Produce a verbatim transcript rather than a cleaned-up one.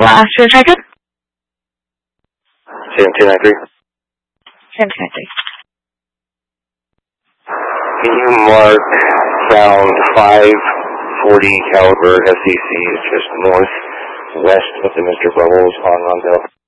last year target? Sam two nine three. Sam two nine three. Can you mark sound five forty caliber S E Cs just northwest of the Mister Bubbles on Rondell?